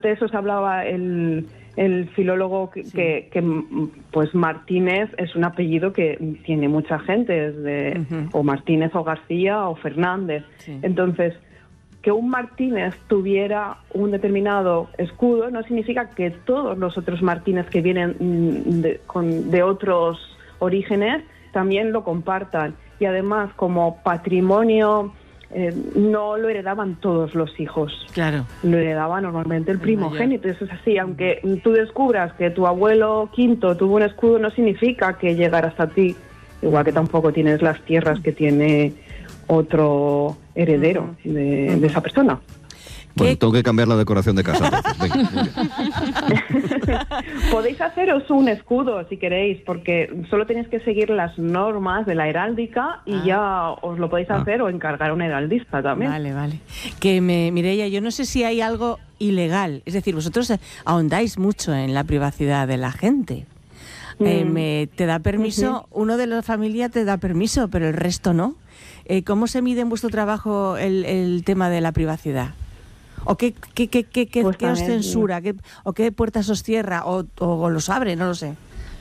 de eso se hablaba el filólogo que pues Martínez es un apellido que tiene mucha gente, o Martínez o García o Fernández. Sí. Entonces, que un Martínez tuviera un determinado escudo no significa que todos los otros Martínez que vienen de otros orígenes también lo compartan. Y además, como patrimonio, no lo heredaban todos los hijos. Claro. Lo heredaba normalmente el primogénito. Eso es así. Aunque tú descubras que tu abuelo quinto tuvo un escudo, no significa que llegara hasta ti. Igual que tampoco tienes las tierras que tiene otro heredero de esa persona. Bueno, tengo que cambiar la decoración de casa. Venga, podéis haceros un escudo si queréis, porque solo tenéis que seguir las normas de la heráldica y ya os lo podéis hacer o encargar a un heraldista también. Vale. Mireia, yo no sé si hay algo ilegal. Es decir, vosotros ahondáis mucho en la privacidad de la gente. Te da permiso, uno de la familia te da permiso, pero el resto no. ¿Cómo se mide en vuestro trabajo el tema de la privacidad? ¿O qué os censura? ¿O qué puertas os cierra? ¿O los abre? No lo sé.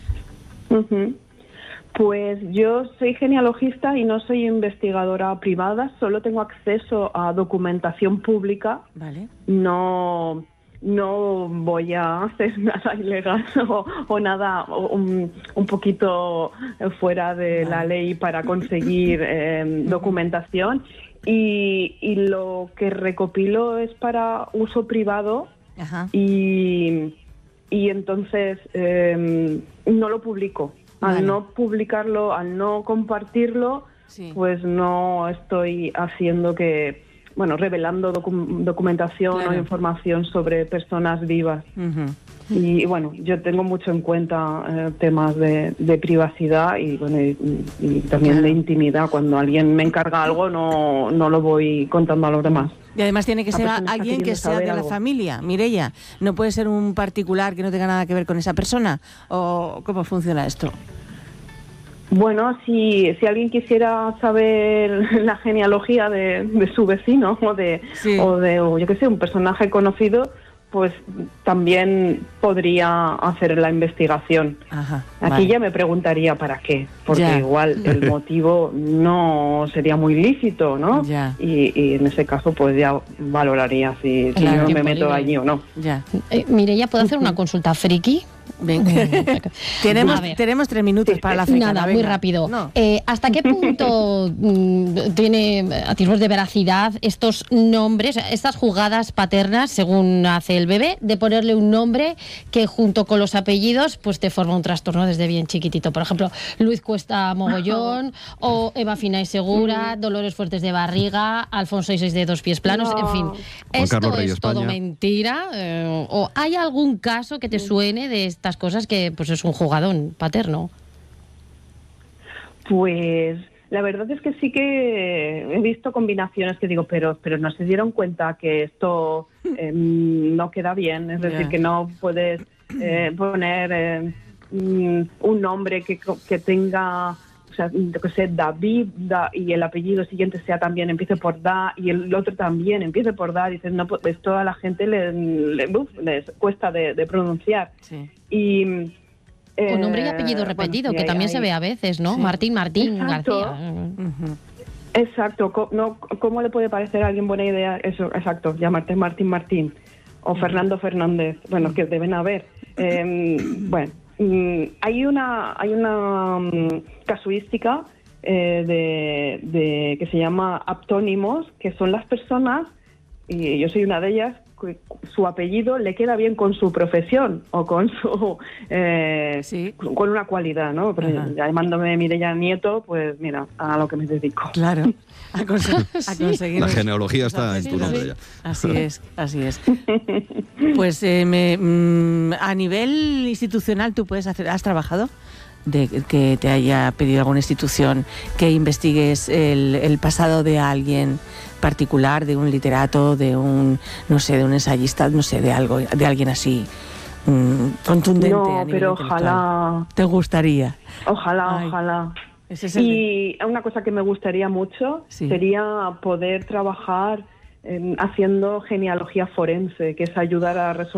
Pues yo soy genealogista y no soy investigadora privada. Solo tengo acceso a documentación pública. Vale. No voy a hacer nada ilegal o nada un poquito fuera de la ley para conseguir documentación. Y lo que recopilo es para uso privado. Y entonces no lo publico. Al no publicarlo, al no compartirlo, pues no estoy haciendo revelando documentación o información sobre personas vivas. Y bueno, yo tengo mucho en cuenta temas de privacidad y también de intimidad. Cuando alguien me encarga algo, no lo voy contando a los demás. Y además tiene que ser alguien que sea de la familia, Mireia. No puede ser un particular que no tenga nada que ver con esa persona. ¿O cómo funciona esto? Bueno, si alguien quisiera saber la genealogía de su vecino o yo qué sé, un personaje conocido, pues también podría hacer la investigación. Aquí ya me preguntaría para qué, porque igual el motivo no sería muy lícito, ¿no? Y en ese caso pues ya valoraría si yo me meto allí o no. Mireia, ¿puedo hacer una consulta friki? Tenemos 3 minutos para la fricada. Nada, muy rápido. No. ¿Hasta qué punto tiene atisbos de veracidad estos nombres, estas jugadas paternas, según hace el bebé, de ponerle un nombre que junto con los apellidos pues te forma un trastorno desde bien chiquitito? Por ejemplo, Luis Cuesta Mogollón, o Eva Fina y Segura, Dolores Fuertes de Barriga, Alfonso Isois de Dos Pies Planos, en fin. ¿Esto es todo mentira? ¿O hay algún caso que te suene de estas cosas que pues es un jugadón paterno? Pues la verdad es que sí que he visto combinaciones que digo, pero no se dieron cuenta que esto no queda bien. Es decir, que no puedes poner un nombre que tenga, o sea, que sea David, y el apellido siguiente sea también empiece por Da y el otro también empiece por Da. Dices, no, pues esto a la gente les cuesta de pronunciar. Y o nombre y apellido repetido, que también se ve a veces, ¿no? Martín exacto. García. Exacto. ¿Cómo le puede parecer a alguien buena idea eso? Exacto, llamarte Martín o Fernando Fernández. Bueno, que deben haber. Hay una casuística de que se llama aptónimos, que son las personas, y yo soy una de ellas, que su apellido le queda bien con su profesión o con su con una cualidad, ¿no? Pero llamándome Mireia Nieto, pues mira, a lo que me dedico. Claro, a conseguir. La genealogía está en tu nombre ya. Así es. Pues a nivel institucional, ¿tú has trabajado? De que te haya pedido alguna institución que investigues el pasado de alguien particular, de un literato, de un ensayista, de alguien así contundente. No, pero ojalá. ¿Te gustaría? Ojalá. Y una cosa que me gustaría mucho sería poder trabajar haciendo genealogía forense, que es ayudar a resolver